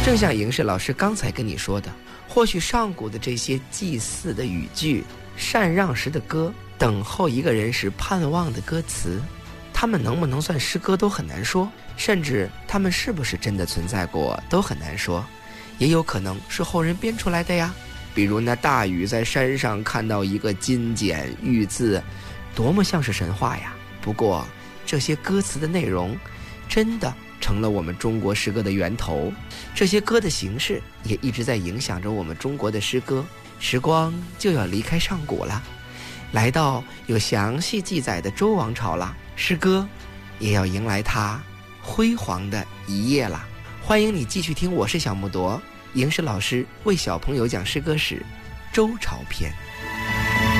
正像莹式老师刚才跟你说的，或许上古的这些祭祀的语句、禅让时的歌、等候一个人时盼望的歌词，他们能不能算诗歌都很难说，甚至他们是不是真的存在过都很难说，也有可能是后人编出来的呀。比如那大禹在山上看到一个金简玉字，多么像是神话呀。不过这些歌词的内容真的成了我们中国诗歌的源头，这些歌的形式也一直在影响着我们中国的诗歌。时光就要离开上古了，来到有详细记载的周王朝了，诗歌也要迎来它辉煌的一页了。欢迎你继续听，我是小木铎，莹式老师为小朋友讲诗歌史，周朝篇。